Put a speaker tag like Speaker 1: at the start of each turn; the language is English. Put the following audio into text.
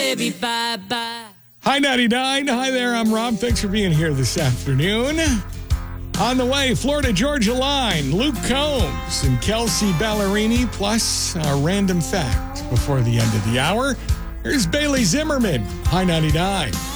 Speaker 1: baby, bye-bye.
Speaker 2: Hi, 99. Hi there, I'm Rob. Thanks for being here this afternoon. On the way, Florida-Georgia line, Luke Combs and Kelsey Ballerini, plus a random fact before the end of the hour. Here's Bailey Zimmerman. Hi, 99.